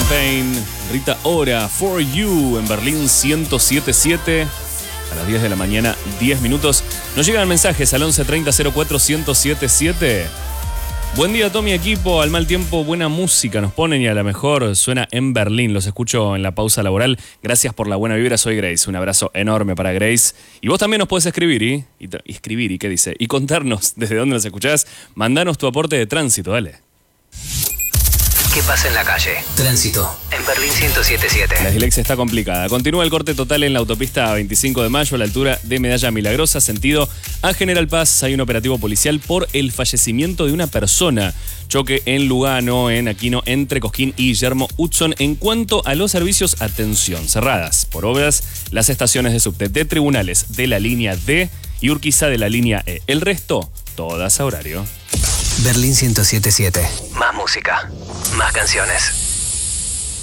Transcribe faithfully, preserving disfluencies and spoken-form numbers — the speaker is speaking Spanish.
Pain, Rita Ora, For You en Berlín ciento siete punto siete. A las diez de la mañana, diez minutos. Nos llegan mensajes al once treinta cero cuatro ciento siete siete. Buen día, Tommy, equipo. Al mal tiempo, buena música nos ponen y a lo mejor suena en Berlín. Los escucho en la pausa laboral. Gracias por la buena vibra. Soy Grace. Un abrazo enorme para Grace. Y vos también nos podés escribir y, y, y escribir y qué dice y contarnos desde dónde nos escuchás. Mandanos tu aporte de tránsito, dale. ¿Qué pasa en la calle? Tránsito. En Berlín ciento siete punto siete. La dislexia está complicada. Continúa el corte total en la autopista veinticinco de mayo a la altura de Medalla Milagrosa, sentido a General Paz. Hay un operativo policial por el fallecimiento de una persona. Choque en Lugano, en Aquino, entre Cosquín y Guillermo Hudson. En cuanto a los servicios, atención, cerradas por obras las estaciones de subte de Tribunales de la línea D y Urquiza de la línea E. El resto, todas a horario. Berlín ciento siete punto siete. Más música, más canciones.